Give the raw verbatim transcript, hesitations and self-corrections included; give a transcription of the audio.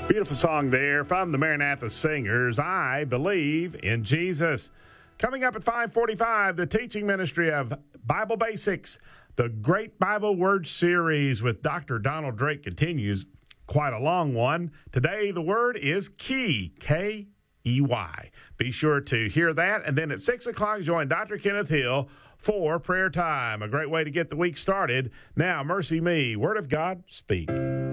Beautiful song there from the Maranatha Singers, I Believe in Jesus. Coming up at five forty-five, the teaching ministry of Bible Basics, the Great Bible Word Series with Doctor Donald Drake continues. Quite a long one. Today, the word is key, K E Y. Be sure to hear that. And then at six o'clock, join Doctor Kenneth Hill for prayer time. A great way to get the week started. Now, Mercy Me, Word of God, speak.